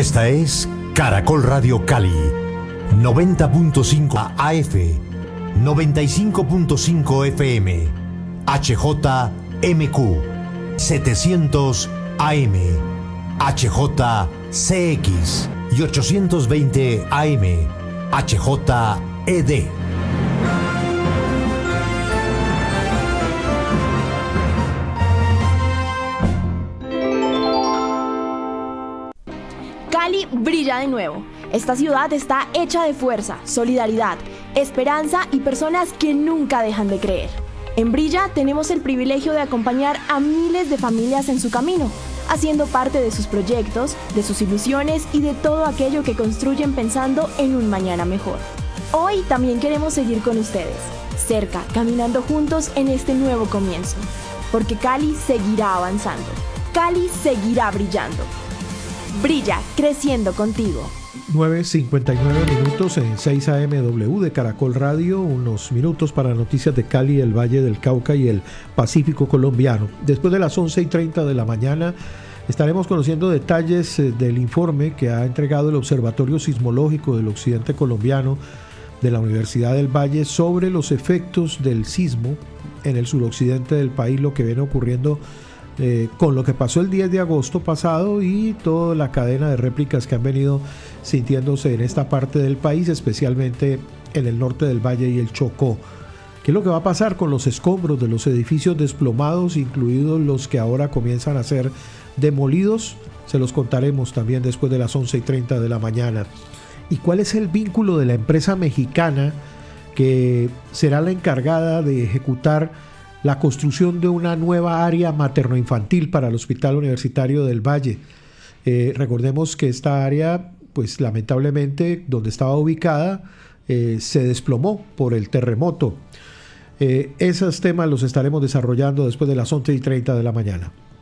Esta es Caracol Radio Cali, 90.5 AF, 95.5 FM, HJMQ, 700 AM, HJCX y 820 AM, HJED. Cali brilla de nuevo. Esta ciudad está hecha de fuerza, solidaridad, esperanza y personas que nunca dejan de creer. En Brilla tenemos el privilegio de acompañar a miles de familias en su camino, haciendo parte de sus proyectos, de sus ilusiones y de todo aquello que construyen pensando en un mañana mejor. Hoy también queremos seguir con ustedes, cerca, caminando juntos en este nuevo comienzo, porque Cali seguirá avanzando, Cali seguirá brillando. Brilla, creciendo contigo. 9:59 minutos en 6 AMW de Caracol Radio, unos minutos para noticias de Cali, el Valle del Cauca y el Pacífico colombiano. Después de las 11:30 de la mañana estaremos conociendo detalles del informe que ha entregado el Observatorio Sismológico del Occidente Colombiano de la Universidad del Valle sobre los efectos del sismo en el suroccidente del país, lo que viene ocurriendo con lo que pasó el 10 de agosto pasado y toda la cadena de réplicas que han venido sintiéndose en esta parte del país, especialmente en el norte del Valle y el Chocó. ¿Qué es lo que va a pasar con los escombros de los edificios desplomados, incluidos los que ahora comienzan a ser demolidos? Se los contaremos también después de las 11:30 de la mañana. ¿Y cuál es el vínculo de la empresa mexicana que será la encargada de ejecutar la construcción de una nueva área materno-infantil para el Hospital Universitario del Valle? Recordemos que esta área, pues lamentablemente, donde estaba ubicada, se desplomó por el terremoto. Esos temas los estaremos desarrollando después de las 11:30 de la mañana.